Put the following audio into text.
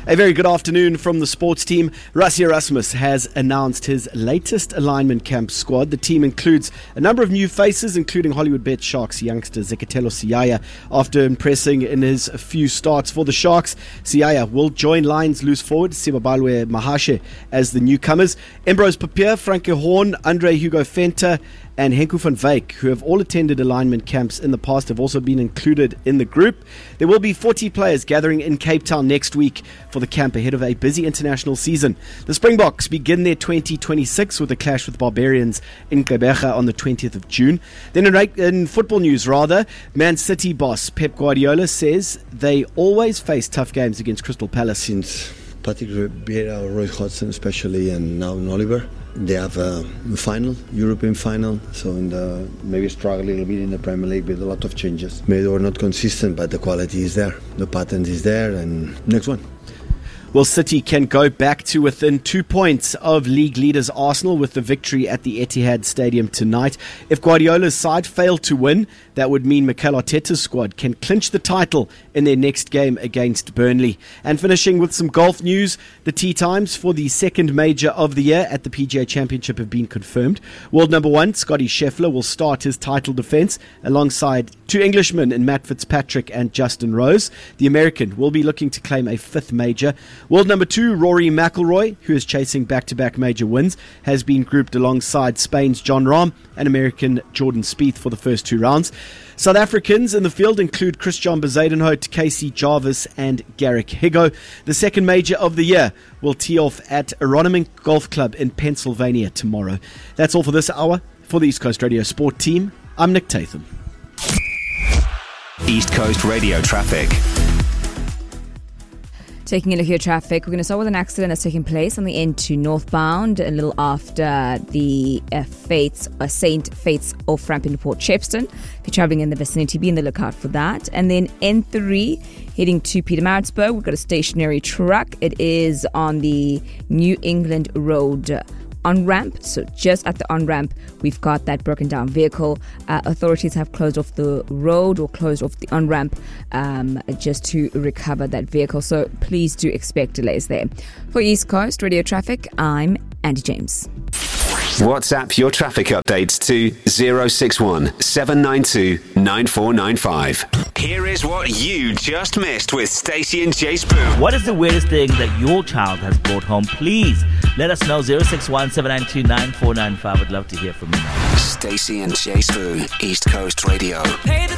A very good afternoon from the sports team. Rassie Erasmus has announced his latest alignment camp squad. The team includes a number of new faces, including Hollywood Bet Sharks youngster Zeketelo Siyaya. After impressing in his few starts for the Sharks, Siyaya will join Lions loose forward Sibabalwe Mahashe as the newcomers. Ambrose Papier, Frankie Horn, Andre Hugo Venter and Henku van Wyk, who have all attended alignment camps in the past, have also been included in the group. There will be 40 players gathering in Cape Town next week for the camp ahead of a busy international season. The Springboks begin their 2026 with a clash with Barbarians in Gqeberha on the 20th of June. Then in football news, Man City boss Pep Guardiola says they always face tough games against Crystal Palace. Since Patrick Vieira, Roy Hodgson especially, and now Oliver, they have a final, European final, so maybe struggle a little bit in the Premier League with a lot of changes. Maybe they were not consistent, but the quality is there, the pattern is there, and next one. Well, City can go back to within 2 points of league leaders Arsenal with the victory at the Etihad Stadium tonight. If Guardiola's side fail to win, that would mean Mikel Arteta's squad can clinch the title in their next game against Burnley. And finishing with some golf news, the tee times for the second major of the year at the PGA Championship have been confirmed. World number one, Scottie Scheffler, will start his title defence alongside two Englishmen in Matt Fitzpatrick and Justin Rose. The American will be looking to claim a fifth major. World number two, Rory McIlroy, who is chasing back-to-back major wins, has been grouped alongside Spain's Jon Rahm and American Jordan Spieth for the first two rounds. South Africans in the field include Christian Bezuidenhout, Casey Jarvis and Garrick Higgo. The second major of the year will tee off at Aronimink Golf Club in Pennsylvania tomorrow. That's all for this hour. For the East Coast Radio Sport Team, I'm Nick Tatham. East Coast Radio traffic. Taking a look at your traffic, we're going to start with an accident that's taking place on the N2 northbound a little after the St. Faith's off-ramp in Port Shepstone. If you're travelling in the vicinity, be on the lookout for that. And then N3 heading to Pietermaritzburg, we've got a stationary truck. It is on the New England Road on-ramp. So just at the on-ramp, we've got that broken down vehicle. Authorities have closed off the road or closed off the on-ramp just to recover that vehicle. So please do expect delays there. For East Coast Radio Traffic, I'm Andy James. WhatsApp your traffic updates to 061 792 9495. Here is what you just missed with Stacey and Jay Spoon. What is the weirdest thing that your child has brought home? Please let us know. 061 792 9495. I'd love to hear from you now. Stacey and Jay Spoon, East Coast Radio.